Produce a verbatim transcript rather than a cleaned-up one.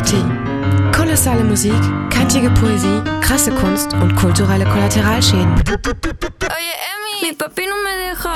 Kathi. Kolossale Musik, kantige Poesie, krasse Kunst und kulturelle Kollateralschäden. Oye, Emi, mi papi no me deja.